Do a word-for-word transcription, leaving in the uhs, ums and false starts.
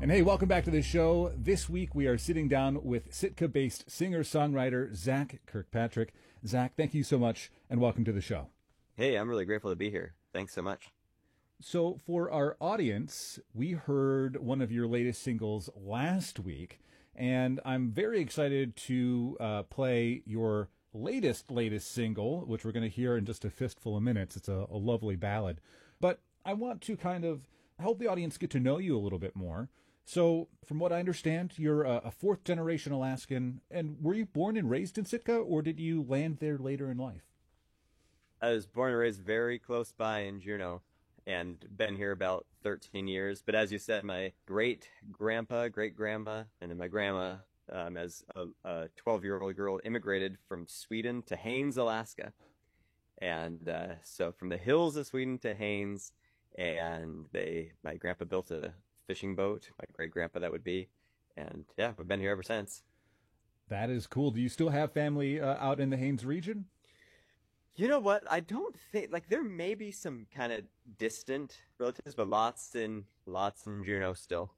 And hey, welcome back to the show. This week we are sitting down with Sitka-based singer-songwriter Zach Kirkpatrick. Zach, thank you so much and welcome to the show. Hey, I'm really grateful to be here. Thanks so much. So for our audience, we heard one of your latest singles last week, and I'm very excited to uh, play your latest, latest single, which we're going to hear in just a fistful of minutes. It's a, a lovely ballad. But I want to kind of help the audience get to know you a little bit more. So from what I understand, you're a, a fourth generation Alaskan. And were you born and raised in Sitka, or did you land there later in life? I was born and raised very close by in Juneau and been here about thirteen years. But as you said, my great grandpa, great grandma, and then my grandma, um, as a twelve year old girl, immigrated from Sweden to Haines, Alaska. And uh, so from the hills of Sweden to Haines, and they, my grandpa built a fishing boat, my great grandpa that would be. And yeah, we've been here ever since. That is cool. Do you still have family uh, out in the Haines region? You know what? I don't think like there may be some kind of distant relatives, but lots in lots in Juneau still.